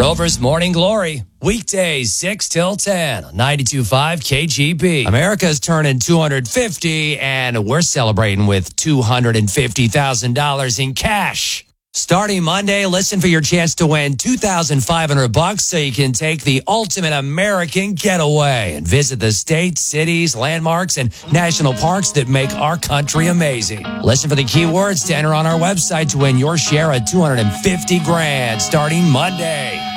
Rover's Morning Glory, weekdays 6 till 10, 92.5 KGB. America's turning 250, and we're celebrating with $250,000 in cash. Starting Monday, listen for your chance to win $2,500 so you can take the ultimate American getaway and visit the states, cities, landmarks, and national parks that make our country amazing. Listen for the keywords to enter on our website to win your share of $250,000 starting Monday.